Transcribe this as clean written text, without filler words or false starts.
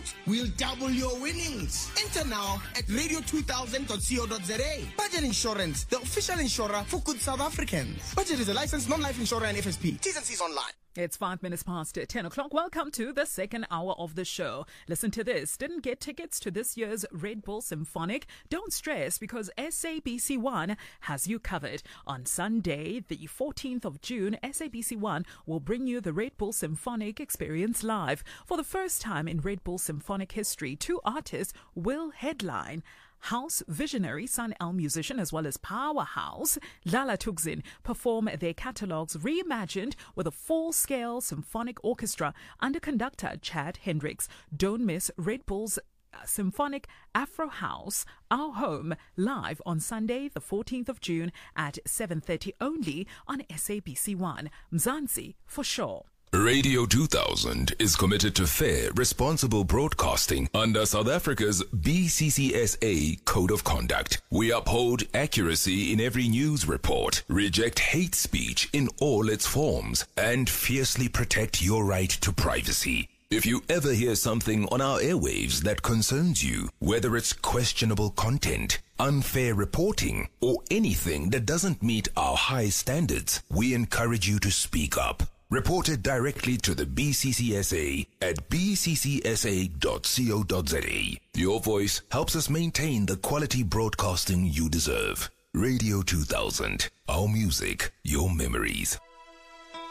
vote, we'll double your winnings. Enter now at radio2000.co.za. Budget Insurance, the official insurer for good South Africans. Budget is a licensed non-life insurer and FSP. T's and C's online. It's 5 minutes past 10 o'clock. Welcome to the second hour of the show. Listen to this. Didn't get tickets to this year's Red Bull Symphonic? Don't stress, because SABC One has you covered. On Sunday, the 14th of June, SABC One will bring you the Red Bull Symphonic experience live. For the first time in Red Bull Symphonic history, 2 artists will headline. House visionary Sun El musician as well as powerhouse Lala Thukzin perform their catalogues reimagined with a full-scale symphonic orchestra under conductor Chad Hendricks. Don't miss Red Bull's Symphonic Afro House, Our Home, live on Sunday the 14th of June at 7:30 only on SABC One. Mzansi for sure. Radio 2000 is committed to fair, responsible broadcasting under South Africa's BCCSA Code of Conduct. We uphold accuracy in every news report, reject hate speech in all its forms, and fiercely protect your right to privacy. If you ever hear something on our airwaves that concerns you, whether it's questionable content, unfair reporting, or anything that doesn't meet our high standards, we encourage you to speak up. Report it directly to the BCCSA at bccsa.co.za. Your voice helps us maintain the quality broadcasting you deserve. Radio 2000. Our music, your memories.